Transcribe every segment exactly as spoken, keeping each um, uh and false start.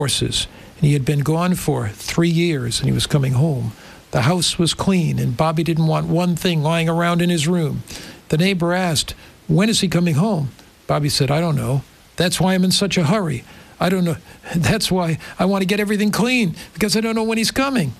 horses, and he had been gone for three years, and he was coming home. The house was clean, and Bobby didn't want one thing lying around in his room. The neighbor asked, "When is he coming home?" Bobby said, "I don't know. That's why I'm in such a hurry. I don't know. That's why I want to get everything clean, because I don't know when he's coming."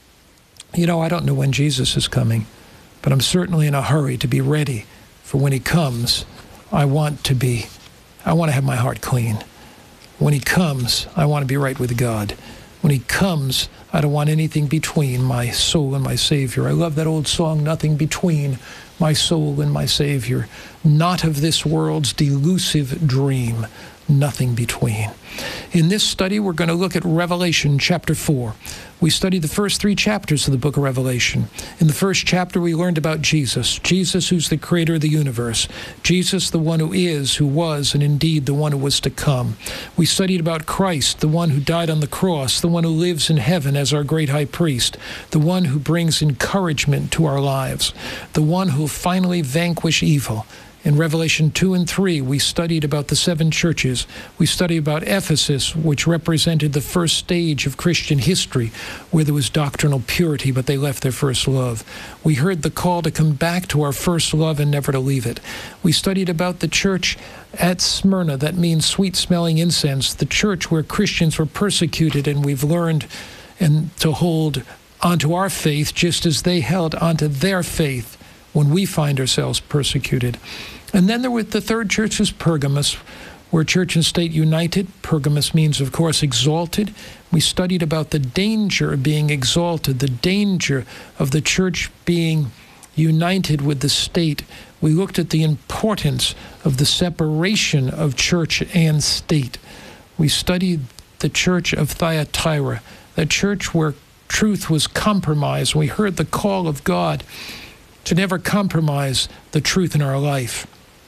You know, I don't know when Jesus is coming, but I'm certainly in a hurry to be ready for when he comes. I want to be, I want to have my heart clean. When he comes, I want to be right with God. When he comes, I don't want anything between my soul and my Savior. I love that old song, "Nothing Between My Soul and My Savior." Not of this world's delusive dream, nothing between. In this study, we're going to look at Revelation chapter four. We studied the first three chapters of the book of Revelation. In the first chapter, we learned about Jesus. Jesus, who's the creator of the universe. Jesus, the one who is, who was, and indeed the one who was to come. We studied about Christ, the one who died on the cross, the one who lives in heaven as our great high priest, the one who brings encouragement to our lives, the one who will finally vanquish evil. In Revelation two and three, we studied about the seven churches. We studied about Ephesus, which represented the first stage of Christian history, where there was doctrinal purity, but they left their first love. We heard the call to come back to our first love and never to leave it. We studied about the church at Smyrna, that means sweet-smelling incense, the church where Christians were persecuted, and we've learned and to hold onto our faith just as they held onto their faith when we find ourselves persecuted. And then there was the third church was Pergamos, where church and state united. Pergamos means, of course, exalted. We studied about the danger of being exalted, the danger of the church being united with the state. We looked at the importance of the separation of church and state. We studied the church of Thyatira, the church where truth was compromised. We heard the call of God to never compromise the truth in our life.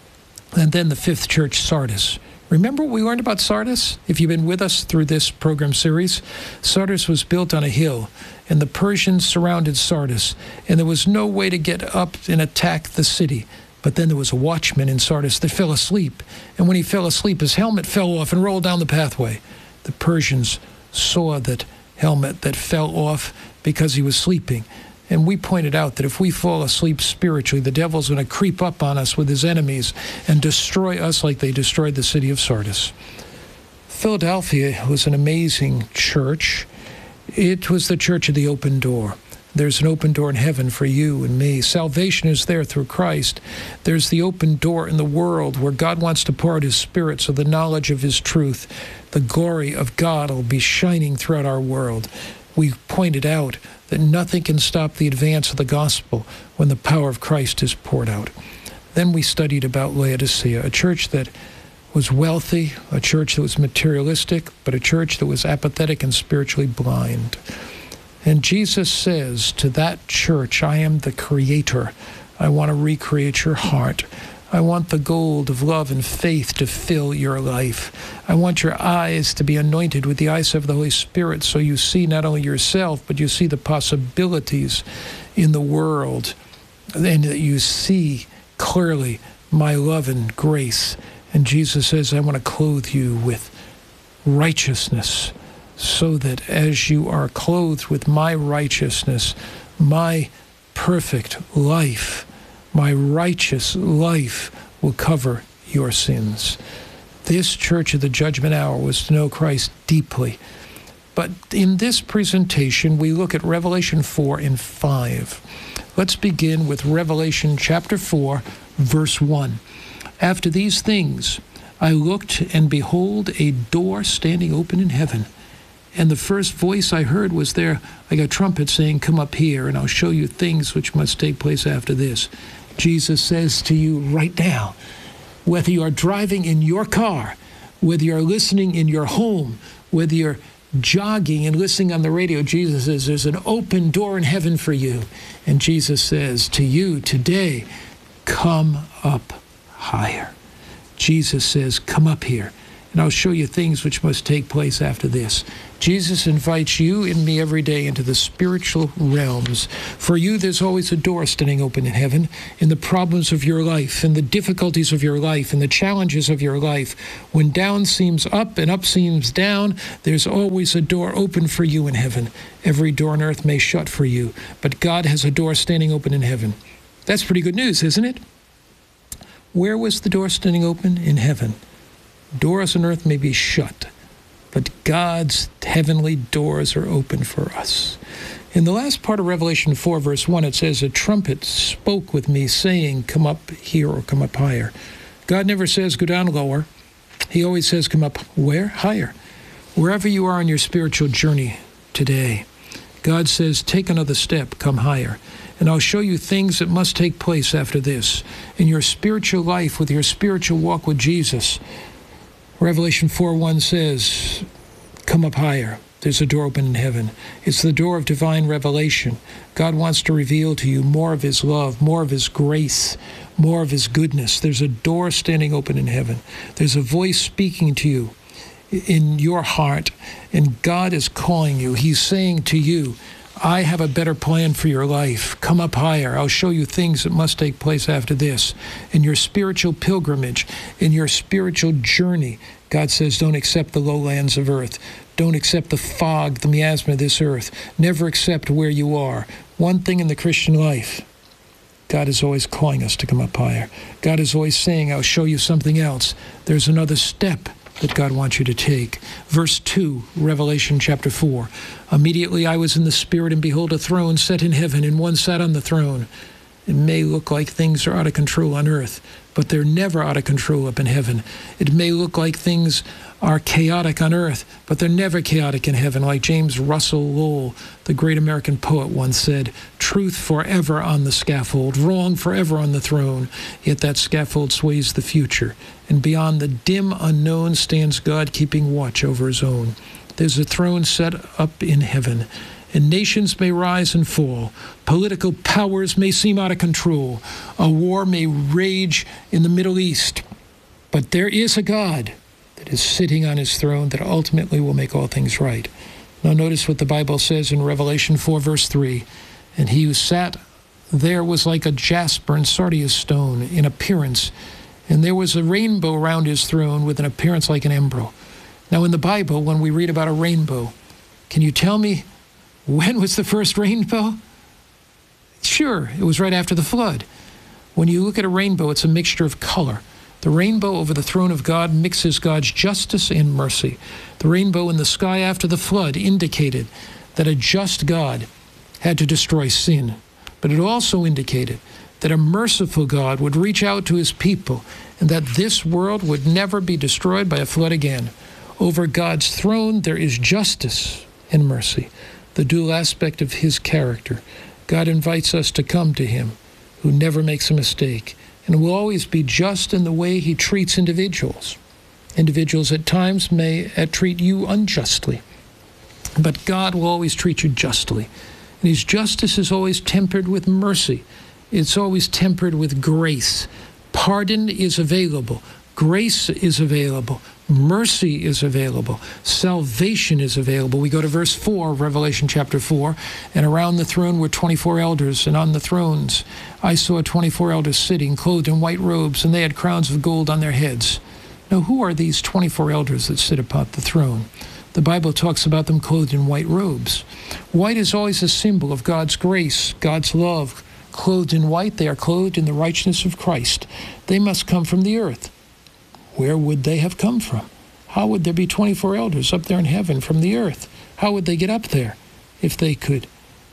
And then the fifth church, Sardis. Remember what we learned about Sardis? If you've been with us through this program series, Sardis was built on a hill, and the Persians surrounded Sardis, and there was no way to get up and attack the city. But then there was a watchman in Sardis that fell asleep, and when he fell asleep, his helmet fell off and rolled down the pathway. The Persians saw that helmet that fell off because he was sleeping. And we pointed out that if we fall asleep spiritually, the devil's going to creep up on us with his enemies and destroy us like they destroyed the city of Sardis. Philadelphia was an amazing church. It was the church of the open door. There's an open door in heaven for you and me. Salvation is there through Christ. There's the open door in the world where God wants to pour out his Spirit so the knowledge of his truth, the glory of God will be shining throughout our world. We pointed out that nothing can stop the advance of the gospel when the power of Christ is poured out. Then we studied about Laodicea, a church that was wealthy, a church that was materialistic, but a church that was apathetic and spiritually blind. And Jesus says to that church, "I am the creator. I want to recreate your heart. I want the gold of love and faith to fill your life. I want your eyes to be anointed with the eyes of the Holy Spirit so you see not only yourself, but you see the possibilities in the world, and that you see clearly my love and grace." And Jesus says, "I want to clothe you with righteousness so that as you are clothed with my righteousness, my perfect life, my righteous life will cover your sins." This church of the judgment hour was to know Christ deeply. But in this presentation, we look at Revelation four and five. Let's begin with Revelation chapter four, verse one. "After these things, I looked, and behold, a door standing open in heaven. And the first voice I heard was there like a trumpet saying, 'Come up here, and I'll show you things which must take place after this.'" Jesus says to you right now, whether you are driving in your car, whether you're listening in your home, whether you're jogging and listening on the radio, Jesus says there's an open door in heaven for you. And Jesus says to you today, come up higher. Jesus says, come up here. and I'll show you things which must take place after this. Jesus invites you and me every day into the spiritual realms. For you, there's always a door standing open in heaven, in the problems of your life, in the difficulties of your life, in the challenges of your life. When down seems up and up seems down, there's always a door open for you in heaven. Every door on earth may shut for you, but God has a door standing open in heaven. That's pretty good news, isn't it? Where was the door standing open? In heaven. Doors on earth may be shut, but God's heavenly doors are open for us. In the last part of Revelation four, verse one, it says, a trumpet spoke with me, saying, come up here or come up higher. God never says, go down lower. He always says, come up where? Higher. Wherever you are on your spiritual journey today, God says, take another step, come higher. And I'll show you things that must take place after this. In your spiritual life, with your spiritual walk with Jesus, Revelation four one says, come up higher. There's a door open in heaven. It's the door of divine revelation. God wants to reveal to you more of his love, more of his grace, more of his goodness. There's a door standing open in heaven. There's a voice speaking to you in your heart, and God is calling you. He's saying to you, I have a better plan for your life. Come up higher. I'll show you things that must take place after this. In your spiritual pilgrimage, in your spiritual journey, God says, don't accept the lowlands of earth. Don't accept the fog, the miasma of this earth. Never accept where you are. One thing in the Christian life, God is always calling us to come up higher. God is always saying, I'll show you something else. There's another step that God wants you to take. Verse two, Revelation chapter four. Immediately I was in the Spirit, and behold, a throne set in heaven, and one sat on the throne. It may look like things are out of control on earth, but they're never out of control up in heaven. It may look like things are chaotic on earth, but they're never chaotic in heaven. Like James Russell Lowell, the great American poet, once said, truth forever on the scaffold, wrong forever on the throne, yet that scaffold sways the future. And beyond the dim unknown stands God keeping watch over his own. There's a throne set up in heaven, and nations may rise and fall. Political powers may seem out of control. A war may rage in the Middle East. But there is a God that is sitting on his throne that ultimately will make all things right. Now notice what the Bible says in Revelation four, verse three. And he who sat there was like a jasper and sardius stone in appearance, and there was a rainbow around his throne with an appearance like an emerald. Now in the Bible, when we read about a rainbow, can you tell me when was the first rainbow? Sure, it was right after the flood. When you look at a rainbow, it's a mixture of color. The rainbow over the throne of God mixes God's justice and mercy. The rainbow in the sky after the flood indicated that a just God had to destroy sin, but it also indicated that a merciful God would reach out to his people and that this world would never be destroyed by a flood again. Over God's throne, there is justice and mercy, the dual aspect of his character. God invites us to come to him, who never makes a mistake, and will always be just in the way he treats individuals. Individuals at times may uh, treat you unjustly, but God will always treat you justly. And his justice is always tempered with mercy. It's always tempered with grace. Pardon is available. Grace is available. Mercy is available. Salvation is available. We go to verse four, Revelation chapter four, and around the throne were twenty-four elders, and on the thrones I saw twenty-four elders sitting, clothed in white robes, and they had crowns of gold on their heads. Now, who are these twenty-four elders that sit upon the throne? The Bible talks about them clothed in white robes. White is always a symbol of God's grace, God's love. Clothed in white, they are clothed in the righteousness of Christ. They must come from the earth. Where would they have come from? How would there be twenty-four elders up there in heaven from the earth? How would they get up there? If they could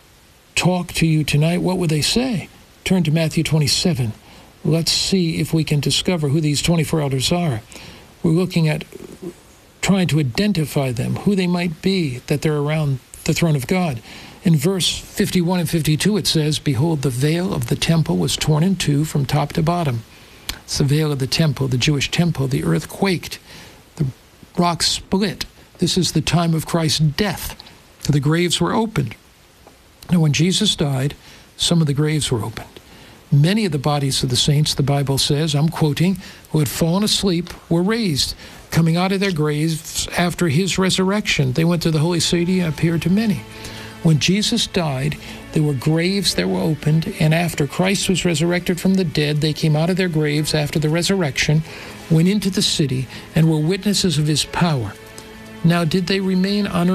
talk to you tonight, what would they say? Turn to Matthew twenty-seven. Let's see if we can discover who these twenty-four elders are. We're looking at trying to identify them, who they might be, that they're around the throne of God. In verse fifty-one and fifty-two, it says, behold, the veil of the temple was torn in two from top to bottom. It's the veil of the temple, the Jewish temple. The earth quaked. The rocks split. This is the time of Christ's death. The graves were opened. Now, when Jesus died, some of the graves were opened. Many of the bodies of the saints, the Bible says, I'm quoting, who had fallen asleep were raised, coming out of their graves after his resurrection. They went to the holy city and appeared to many. When Jesus died, there were graves that were opened, and after Christ was resurrected from the dead, they came out of their graves after the resurrection, went into the city, and were witnesses of his power. Now, did they remain on earth?